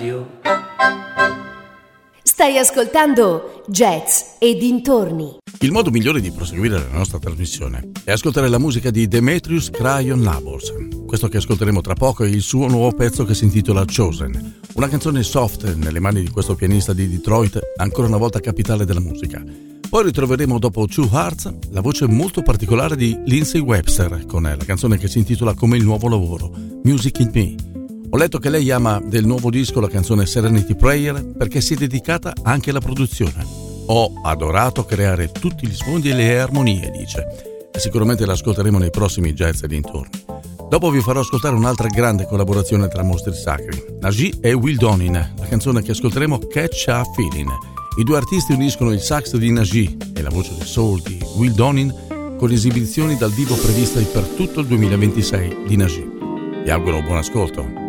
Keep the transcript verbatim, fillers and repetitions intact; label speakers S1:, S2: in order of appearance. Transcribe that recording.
S1: Stai ascoltando Jazz e dintorni.
S2: Il modo migliore di proseguire la nostra trasmissione è ascoltare la musica di Demetrius Cryon Labors. Questo che ascolteremo tra poco è il suo nuovo pezzo che si intitola Chosen, una canzone soft nelle mani di questo pianista di Detroit, ancora una volta capitale della musica. Poi ritroveremo dopo Two Hearts la voce molto particolare di Lindsay Webster con la canzone che si intitola come il nuovo lavoro, Music in Me. Ho letto che lei ama del nuovo disco la canzone Serenity Prayer perché si è dedicata anche alla produzione. Ho adorato creare tutti gli sfondi e le armonie, dice, e sicuramente l'ascolteremo nei prossimi Jazz e dintorni. Dopo vi farò ascoltare un'altra grande collaborazione tra mostri sacri, Najee e Will Donin, la canzone che ascolteremo Catch a Feeling. I due artisti uniscono il sax di Najee e la voce di soul di Will Donin con esibizioni dal vivo previste per tutto il duemilaventisei di Najee. Vi auguro buon ascolto.